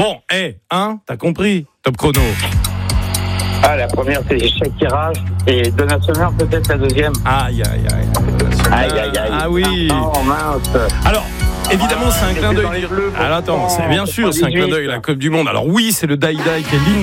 Bon, t'as compris. Top chrono. Ah, la première, c'est Shakira et Donna Summer, peut-être la deuxième. Aïe. Ah oui. Oh, mince. Alors, évidemment, c'est un clin d'œil. Alors attends, c'est bien sûr, c'est un clin d'œil, la Coupe du Monde. Alors oui, c'est le Die Die qui est l'hymne